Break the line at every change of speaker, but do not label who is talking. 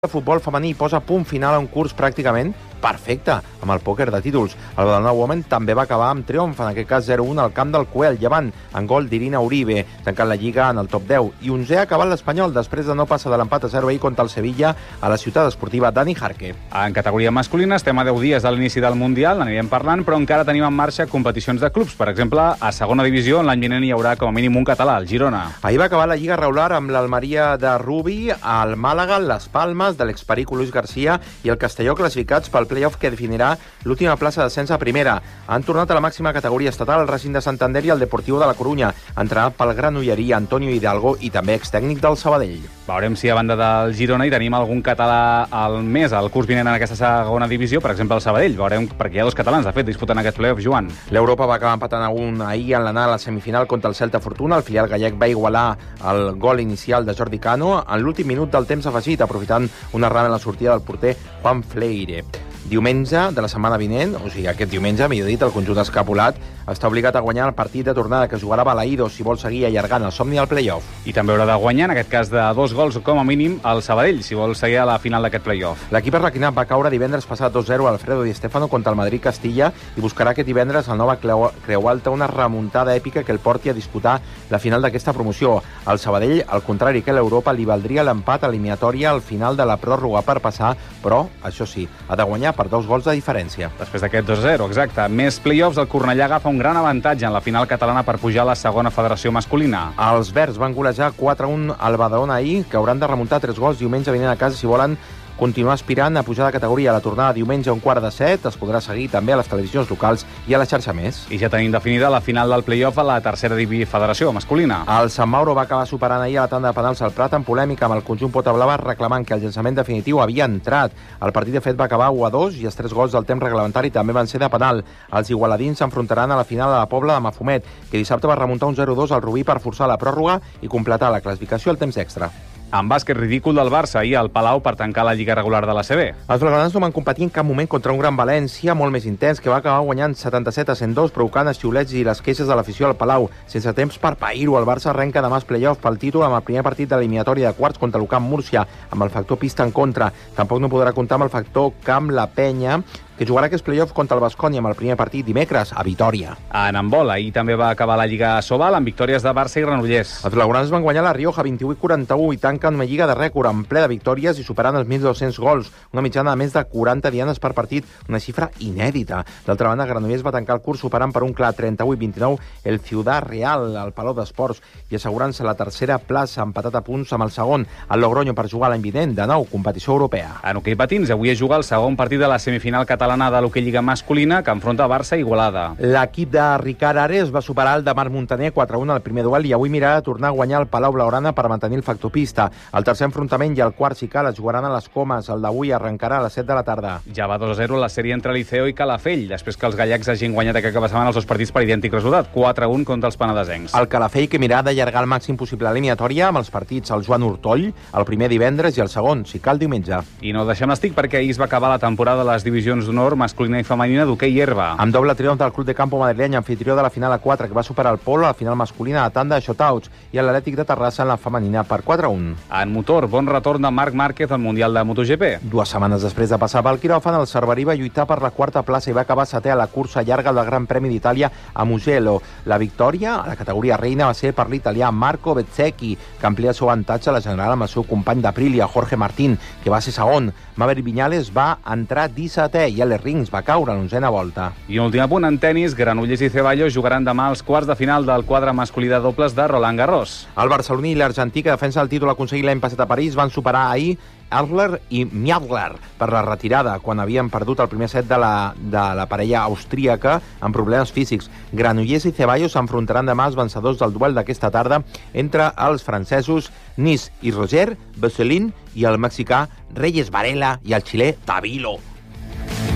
El futbol femení posa punt final a un curs pràcticament perfecte amb el pòquer de títols. El Badalona Women també va acabar amb triomf, en aquest cas 0-1 al camp del Cuel, llevant en gol d'Irina Uribe, tancant la Lliga en el top 10. I 11è ha acabat l'Espanyol després de no passar de l'empat a 0 ahir contra el Sevilla a la ciutat esportiva Dani Jarque.
En categoria masculina estem a 10 dies de l'inici del Mundial, n'anirem parlant, però encara tenim en marxa competicions de clubs. Per exemple, a segona divisió, l'any vinent hi haurà com a mínim un català, el Girona.
Ahir va acabar la Lliga regular amb l'Almeria de Rubi, el Màlaga, les Palmes, de l'experico Luis García i el Castelló classificats pel play-off que definirà l'última plaça d'ascens a primera. Han tornat a la màxima categoria estatal el Racing de Santander i el Deportivo de la Corunya, entrenat pel granollerí Antonio Hidalgo i també extècnic del Sabadell.
Veurem si a banda del Girona hi tenim algun català al mes, al curs vinent en aquesta segona divisió, per exemple el Sabadell. Veurem, perquè hi ha dos catalans, de fet, disputen aquest play-off, Joan.
L'Europa va acabar empatant a un ahir en l'anada a la semifinal contra el Celta Fortuna. El filial gallec va igualar el gol inicial de Jordi Cano en l'últim minut del temps afegit, aprofitant una errada en la sortida del porter Juan Fleire. Diumenge de la setmana vinent, o sigui, aquest diumenge, millor dit, el conjunt escapulat està obligat a guanyar el partit de tornada que jugarà a Balaïdo si vol seguir allargant el somni al play-off.
I també haurà de guanyar, en aquest cas de 2 gols com a mínim, el Sabadell, si vol seguir a la final d'aquest play-off.
L'equip arlequinat va caure divendres passat 2-0 a Alfredo Di Stéfano contra el Madrid-Castilla i buscarà aquest divendres el Nova Creu Alta una remuntada èpica que el porti a disputar la final d'aquesta promoció. Al Sabadell, al contrari que l'Europa, li valdria l'empat eliminatòria al final de la pròrroga per passar, però, això sí, ha de guanyar per 2 gols de diferència.
Després d'aquest 2-0, exacte. Més play-offs, el Cornellà agafa un gran avantatge en la final catalana per pujar a la segona federació masculina.
Els verds van golejar 4-1 al Badalona ahir, que hauran de remuntar 3 gols diumenge vinent a casa si volen continuar aspirant a pujar de categoria. A la tornada diumenge a 6:15 es podrà seguir també a les televisions locals i a la xarxa més.
I ja tenim definida la final del play-off a la tercera federació masculina.
El Sant Mauro va acabar superant ahir a la tanda de penals al Prat en polèmica amb el conjunt Potablava reclamant que el llançament definitiu havia entrat. El partit de fet va acabar 1-2 i els 3 gols del temps reglamentari també van ser de penal. Els igualadins s'enfrontaran a la final a la Pobla de Mafumet, que dissabte va remuntar un 0-2 al Rubí per forçar la pròrroga i completar la classificació al temps extra.
En bàsquet ridícul del Barça ahir al Palau per tancar la lliga regular de la CB.
Els blaugranes no van competir en cap moment contra un gran València molt més intens, que va acabar guanyant 77-102, provocant els xiulets i les queixes de l'afició al Palau. Sense temps per pair-ho, el Barça arrenca demà els play-off pel títol amb el primer partit de l'eliminatòria de quarts contra l'Ucamp Múrcia, amb el factor pista en contra. Tampoc no podrà comptar amb el factor camp La Penya, que jugarà aquests play-offs contra el Baskonia amb el primer partit dimecres a Vitòria.
En handbol, ahir també va acabar la Lliga Sobal amb victòries de Barça i Granollers.
Els blaugranes van guanyar la Rioja 28-41 i tanquen una lliga de rècord en ple de victòries i superant els 1.200 gols, una mitjana de més de 40 dianes per partit, una xifra inèdita. D'altra banda, Granollers va tancar el curs superant per un clar 38-29 el Ciudad Real al Palau d'Esports i assegurant-se la tercera plaça empatat a punts amb el segon, el Logroño, per jugar l'any vinent, de nou, competició europea.
En hoquei patins, avui es juga el segon partit de la semifinal catalana de l'hoquei lliga masculina que enfronta Barça i Igualada.
L'equip de Ricard Ares va superar el de Marc Montaner 4-1 al primer duel i avui mirarà a tornar a guanyar el Palau Blaugrana per mantenir el factor pista. El tercer enfrontament i el quart, si cal, es jugaran a les Comes. El d'avui arrencarà a les 7 de la tarda.
Ja va 2-0 la sèrie entre Liceo i Calafell, després que els gallecs hagin guanyat aquest cap de setmana els dos partits per idèntic resultat, 4-1 contra els penedesencs.
El Calafell, que mirarà d'allargar el màxim possible l'eliminatòria amb els partits al Joan Hortoll, el primer divendres i el segon, si cal, diumenge.
I no deixem l'estic perquè ahir es va acabar la temporada de les divisions d'honor masculina i femenina d'hoquei herba.
Amb doble triomf del Club de Campo madrileny, anfitrió de la final a 4, que va superar el Polo a la final masculina a tanda de shotouts, i l'Atlètic de Terrassa en la femenina per 4-1.
En motor, bon retorn de Marc Márquez al Mundial de MotoGP.
2 setmanes després de passar pel quiròfan, el Cerverí va lluitar per la 4a plaça i va acabar 7è a la cursa llarga del Gran Premi d'Itàlia a Mugello. La victòria a la categoria reina va ser per l'italià Marco Bezzecchi, que amplia el seu avantatge a la general amb el seu company d'Aprilia, Jorge Martín, que va ser segon. Maverick Viñales va entrar 17è i Alex Rins va caure a l'11a volta.
I un últim apunt en tennis, Granollers i Ceballos jugaran demà als quarts de final del quadre masculí de dobles de Roland Garros.
El barceloní i l'argentí, que defensa el títol aconseguit l'any passat a París, van superar ahir Adler i Miadler per la retirada, quan havien perdut el primer set de la parella austríaca amb problemes físics. Granollers i Ceballos s'enfrontaran demà els vencedors del duel d'aquesta tarda entre els francesos Nis i Roger, Vesselin, i el mexicà Reyes Varela i el xilè Tavilo.